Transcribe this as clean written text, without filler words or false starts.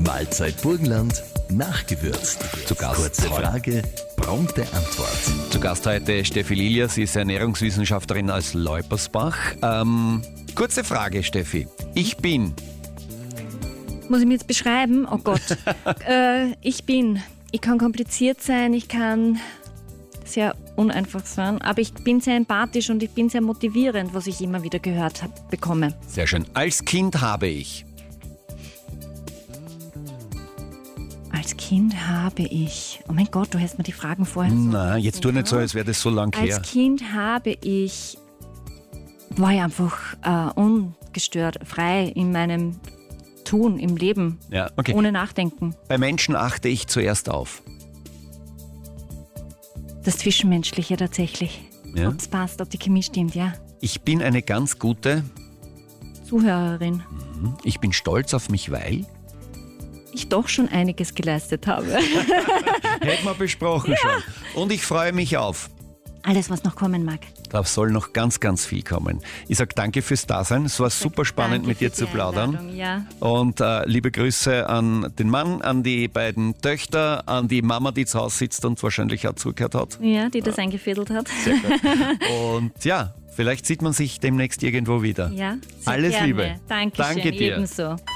Mahlzeit Burgenland, nachgewürzt. Zu Gast kurze Frage, prompte Antwort. Zu Gast heute Steffi Lilja, sie ist Ernährungswissenschaftlerin aus Leupersbach. Kurze Frage, Steffi. Ich Muss ich mir jetzt beschreiben? Oh Gott. Ich kann kompliziert sein, ich kann sehr uneinfach sein, aber ich bin sehr empathisch und ich bin sehr motivierend, was ich immer wieder gehört bekomme. Sehr schön. Als Kind habe ich. Als Kind habe ich... Oh mein Gott, du hast mir die Fragen vorher... Na, jetzt tu nicht so, als wäre das so lang her. Als Kind war ich einfach ungestört, frei in meinem Tun, im Leben, Ja, okay. ohne Nachdenken. Bei Menschen achte ich zuerst auf. Das Zwischenmenschliche tatsächlich. Ja. Ob es passt, ob die Chemie stimmt, ja. Ich bin eine ganz gute. Zuhörerin. Ich bin stolz auf mich, weil. Ich doch schon einiges geleistet habe. Hätten wir besprochen schon. Und ich freue mich auf. Alles, was noch kommen mag. Da soll noch ganz, ganz viel kommen. Ich sage danke fürs Dasein. Es war super spannend, Danke mit dir für zu die plaudern. Einladung, ja. Und liebe Grüße an den Mann, an die beiden Töchter, an die Mama, die zu Hause sitzt und wahrscheinlich auch zugehört hat. Ja, die das eingefädelt hat. Sehr gut. Und ja, vielleicht sieht man sich demnächst irgendwo wieder. Ja, sehr Alles gerne. Liebe. Dankeschön, Danke dir. ebenso.